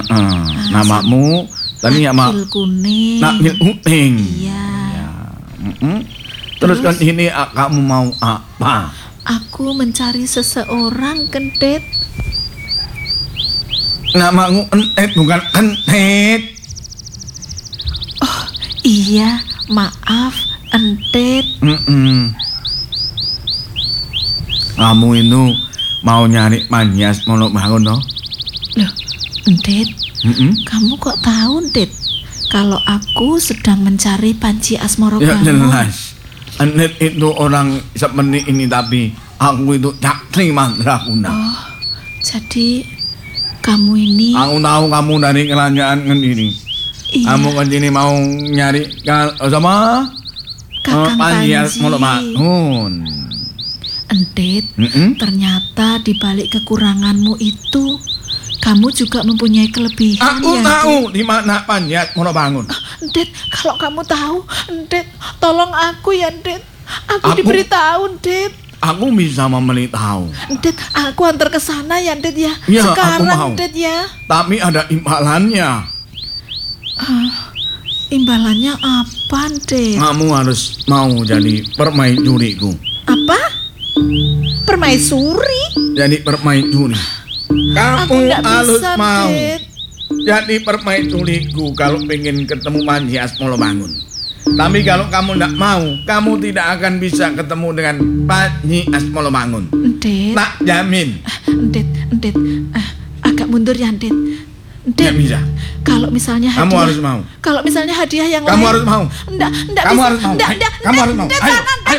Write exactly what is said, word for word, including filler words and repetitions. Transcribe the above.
Uh, namamu tadi ya mak. Nakil kuning. Nakil kuning. Iya. Ya. Mm-mm. Terus, Terus kan ini kamu mau apa? Aku mencari seseorang, Kentit. Namamu Entit bukan Kentit. Oh iya, maaf, Entit. Mm-mm. Kamu itu mau nyari Manyas mau bangun toh? Loh, Entit. Mm-mm. Kamu kok tahu, Entit? Kalau aku sedang mencari Panji Asmoro Ya Bangun. jelas. Entit itu orang seperti ini tapi aku itu Cakri Mandraguna. Oh, jadi kamu ini. Aku tahu kamu dari kerajaan ini. Iya. Kamu kan ini mau nyari kal sama Kakang Panji Panji. Asmoro Bangun. Entit, Mm-mm. ternyata di balik kekuranganmu itu kamu juga mempunyai kelebihan. Aku ya, tahu Entit? di mana Panji Asmoro Bangun. Entit, kalau kamu tahu, Entit, tolong aku ya, Entit. Aku, Aku- diberitahu, Entit. Aku bisa memberitahu. Entit, aku antar ke sana ya, Entit ya. Iya, aku Sekarang, mau. Entit ya. Tapi ada imbalannya. Ah, imbalannya apa, Entit? Kamu harus mau jadi permaisuriku. Apa? Permaisuri? Jadi permaisuri. Aku Kamu nggak harus bisa, mau Entit. jadi permaisuriku kalau pengen ketemu Panji Asmoro Bangun. Tapi kalau kamu tidak mau, kamu tidak akan bisa ketemu dengan Panji Asmoro Bangun. Entit, Tak jamin. Entit, Entit, eh, agak mundur ya, Entit. Tidak Entit, bisa. kalau misalnya hadiah, Kamu harus mau. Kalau misalnya hadiah yang Kamu lain, harus mau. Enggak, enggak Kamu bisa. harus mau. Enggak, Ayo, enggak, kamu enggak, harus mau. enggak, Ayo, jangan, ayo.